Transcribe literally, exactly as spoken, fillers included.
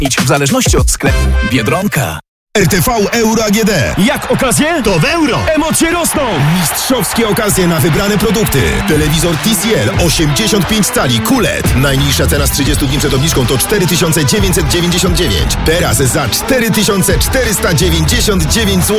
Idź w zależności od sklepu. Biedronka. R T V Euro A G D. Jak okazje? To w euro! Emocje rosną! Mistrzowskie okazje na wybrane produkty. Telewizor T C L osiemdziesiąt pięć cali Q L E D. Najniższa cena z trzydziestu dni przed obniżką to cztery tysiące dziewięćset dziewięćdziesiąt dziewięć. Teraz za cztery tysiące czterysta dziewięćdziesiąt dziewięć złotych.